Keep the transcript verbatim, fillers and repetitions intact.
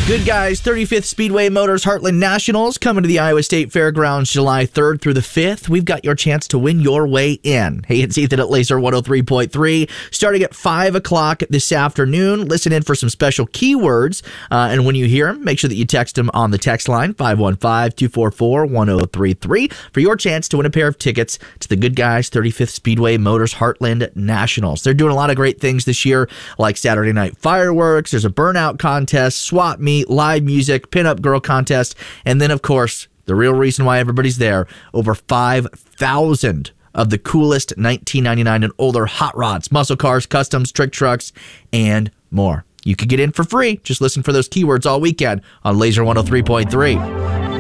Good Guys, thirty-fifth Speedway Motors Heartland Nationals coming to the Iowa State Fairgrounds July third through the fifth. We've got your chance to win your way in. Hey, it's Ethan at Laser one oh three point three. Starting at five o'clock this afternoon. Listen in for some special keywords. Uh, and when you hear them, make sure that you text them on the text line, five one five, two four four, one oh three three, for your chance to win a pair of tickets to the Good Guys thirty-fifth Speedway Motors Heartland Nationals. They're doing a lot of great things this year, like Saturday night fireworks. There's a burnout contest, swap meet, live music, pinup girl contest, and then, of course, the real reason why everybody's there, over five thousand of the coolest nineteen ninety-nine and older hot rods, muscle cars, customs, trick trucks, and more. You could get in for free. Just listen for those keywords all weekend on Laser one oh three point three.